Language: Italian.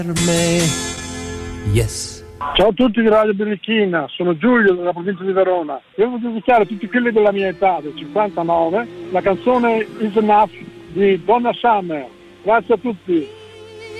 Yes. Ciao a tutti di Radio Birichina, sono Giulio della provincia di Verona. Io voglio dedicare a tutti quelli della mia età, del 59, la canzone Is Enough di Donna Summer. Grazie a tutti.